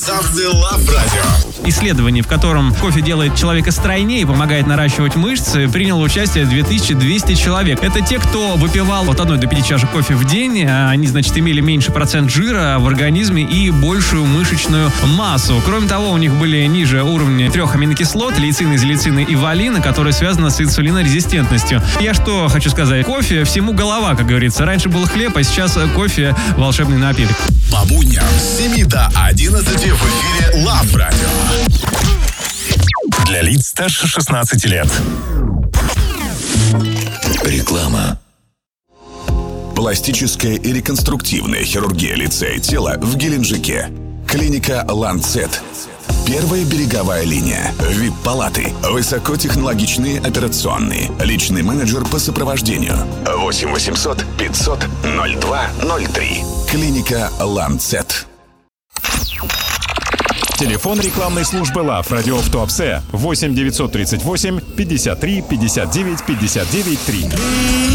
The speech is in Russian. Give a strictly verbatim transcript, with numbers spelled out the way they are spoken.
Красавцы Love Radio. Исследование, в котором кофе делает человека стройнее и помогает наращивать мышцы, приняло участие две тысячи двести человек. Это те, кто выпивал от одной до пяти чашек кофе в день. Они, значит, имели меньше процент жира в организме и большую мышечную массу. Кроме того, у них были ниже уровни трех аминокислот, лейцина, изолейцина и валина, которые связаны с инсулинорезистентностью. Я что хочу сказать? Кофе всему голова, как говорится. Раньше был хлеб, а сейчас кофе — волшебный напиток. По будням с семи до одиннадцати в эфире Love Radio. Для лиц старше шестнадцати лет. Реклама. Пластическая и реконструктивная хирургия лица и тела в Геленджике. Клиника Ланцет. Первая береговая линия. ви ай пи-палаты. Высокотехнологичные операционные. Личный менеджер по сопровождению. восемь восемьсот пятьсот ноль два ноль три. Клиника Ланцет. Телефон рекламной службы Love Radio в Туапсе восемь девятьсот тридцать восемь пятьдесят три пятьдесят девять пятьдесят девять три.